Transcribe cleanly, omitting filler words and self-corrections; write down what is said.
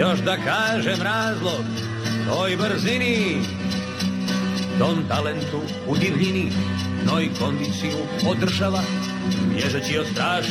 Još da kažem razlog toj brzini, tom talentu u divljini, noj kondiciju održava, bježeći od strašnih